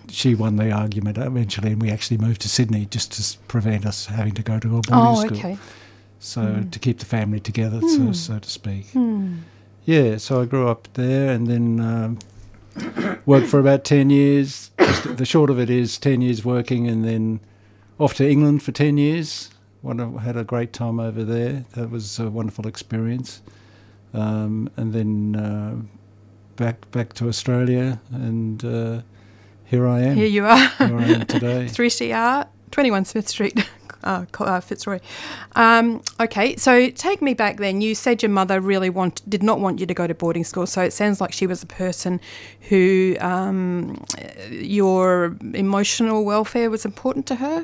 she won the argument eventually, and we actually moved to Sydney just to prevent us having to go to a boarding school. Okay. So to keep the family together, so to speak. Mm. Yeah, so I grew up there and then worked for about 10 years. Just the short of it is 10 years working and then off to England for 10 years. Had a great time over there. That was a wonderful experience. And then back to Australia, and here I am. Here you are. Here I am today. 3CR, 21 Smith Street, Fitzroy. Okay, so take me back then. You said your mother really did not want you to go to boarding school, so it sounds like she was a person who your emotional welfare was important to her?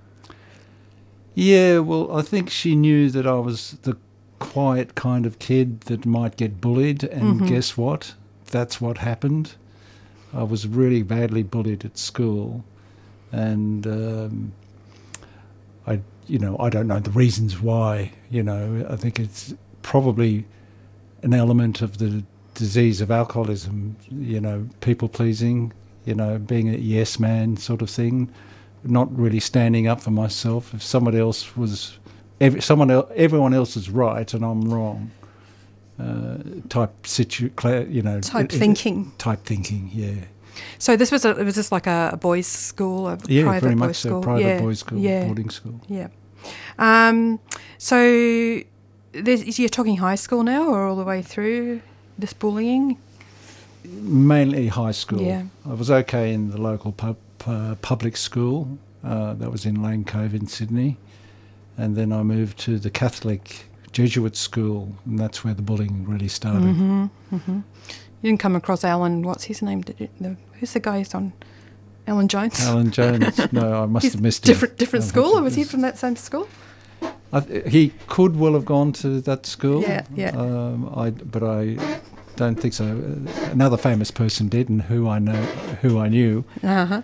Yeah, well, I think she knew that I was the quiet kind of kid that might get bullied, and guess what? That's what happened. I was really badly bullied at school, and I don't know the reasons why. I think it's probably an element of the disease of alcoholism. People pleasing. Being a yes man sort of thing, not really standing up for myself. If someone else was, everyone else is right and I'm wrong. Type thinking. Type thinking, yeah. So was this like a boys' school, a private very boys' much school? so, private boys' school, boarding school. Yeah. So you're talking high school now, or all the way through this bullying? Mainly high school. Yeah. I was okay in the local public school. That was in Lane Cove in Sydney, and then I moved to the Catholic Jesuit school, and that's where the bullying really started. Mm-hmm, mm-hmm. You didn't come across Alan, what's his name? Who's the guy who's on Alan Jones? Alan Jones. No, I must have missed him. Different him. school, or was he from that same school? He could well have gone to that school. Yeah. But I don't think so. Another famous person did, and who I knew. Uh-huh.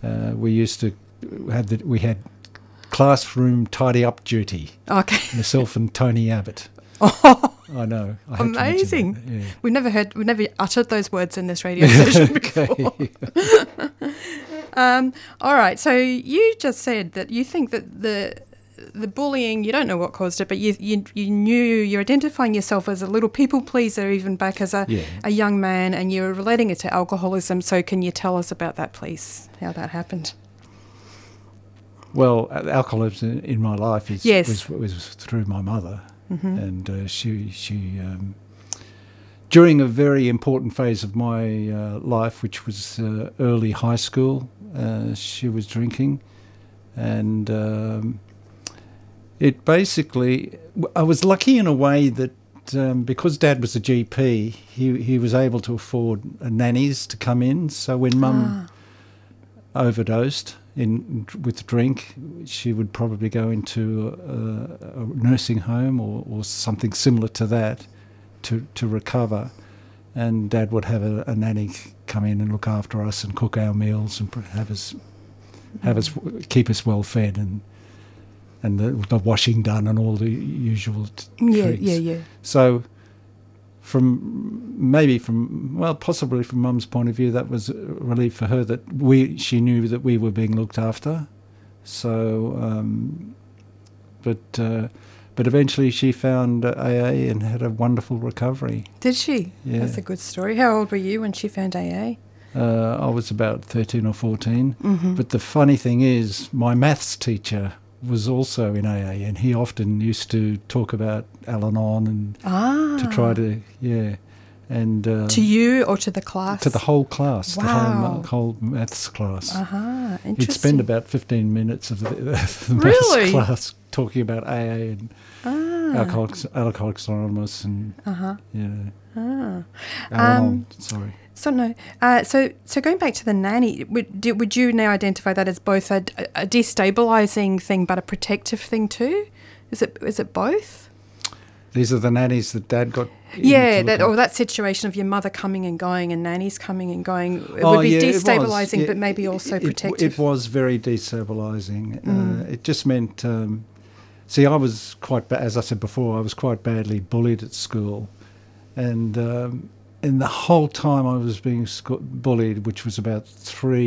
We had classroom tidy up duty. Okay. Myself and Tony Abbott. Oh, I know. Amazing. Yeah. We've never uttered those words in this radio station before. All right. So you just said that you think that the bullying, you don't know what caused it, but you knew, you're identifying yourself as a little people pleaser even back as a young man, and you're relating it to alcoholism. So can you tell us about that, please, how that happened? Well, alcoholism in my life was through my mother. Mm-hmm. And she during a very important phase of my life, which was early high school, she was drinking, and it basically, I was lucky in a way that because Dad was a GP, he was able to afford nannies to come in. So when Mum overdosed with drink, she would probably go into a nursing home or something similar to that to recover, and Dad would have a nanny come in and look after us and cook our meals and keep us well fed and the washing done and all the usual treats. Yeah. So possibly from Mum's point of view, that was a relief for her that she knew that we were being looked after. So, but eventually she found AA and had a wonderful recovery. Did she? Yeah. That's a good story. How old were you when she found AA? I was about 13 or 14. Mm-hmm. But the funny thing is, my maths teacher was also in AA, and he often used to talk about Al-Anon and to try to, and to you or to the class? To the whole class, wow. the whole maths class. Interesting. He'd spend about 15 minutes of the maths class talking about AA and Alcoholics Anonymous and Al-Anon. Sorry. So no. So going back to the nanny, would you now identify that as both a destabilising thing but a protective thing too? Is it both? These are the nannies that Dad got. That situation of your mother coming and going and nannies coming and going. It would be destabilising, but maybe also protective. It was very destabilising. It just meant. See, I was as I said before, I was quite badly bullied at school, and the whole time I was being bullied, which was about